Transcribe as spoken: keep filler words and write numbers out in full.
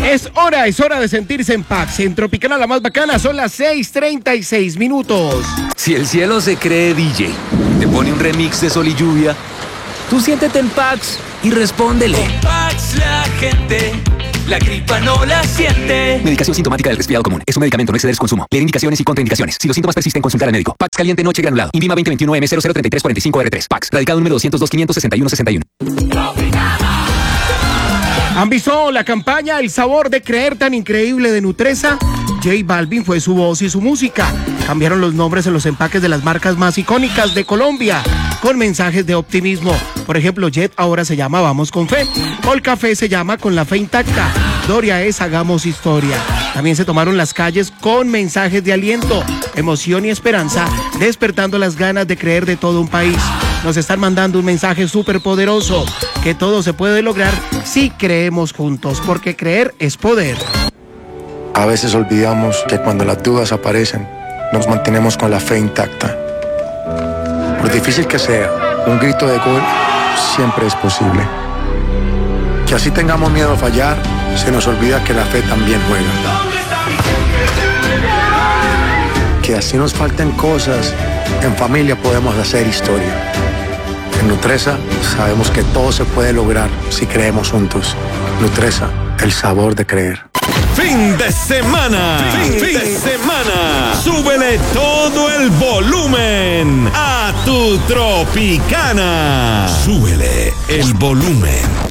Es hora, es hora de sentirse en paz. En Tropicana la más bacana son las seis treinta y seis minutos. Si el cielo se cree D J, te pone un remix de Sol y Lluvia, tú siéntete en Pax y respóndele. Con Pax la gente, la gripa no la siente. Medicación sintomática del resfriado común. Es un medicamento, no exceder su consumo. Leer indicaciones y contraindicaciones. Si los síntomas persisten, consultar al médico. Pax caliente noche granulado. Invima veinte veintiuno M cero cero treinta y tres cuarenta y cinco R tres. Pax. Radicado número doscientos dos quinientos sesenta y uno sesenta y uno. ¿Han visto la campaña El sabor de creer tan increíble de Nutresa? J Balvin fue su voz y su música. Cambiaron los nombres en los empaques de las marcas más icónicas de Colombia, con mensajes de optimismo. Por ejemplo, Jet ahora se llama Vamos con Fe. Colcafé se llama Con la Fe Intacta. Doria es Hagamos Historia. También se tomaron las calles con mensajes de aliento, emoción y esperanza, despertando las ganas de creer de todo un país. Nos están mandando un mensaje súper poderoso, que todo se puede lograr si creemos juntos, porque creer es poder. A veces olvidamos que cuando las dudas aparecen, nos mantenemos con la fe intacta. Por difícil que sea, un grito de gol siempre es posible. Que así tengamos miedo a fallar, se nos olvida que la fe también juega. Que así nos falten cosas, en familia podemos hacer historia. En Nutresa sabemos que todo se puede lograr si creemos juntos. Nutresa, el sabor de creer. Fin de semana. Fin, fin de semana. Súbele todo el volumen a tu Tropicana. Súbele el volumen.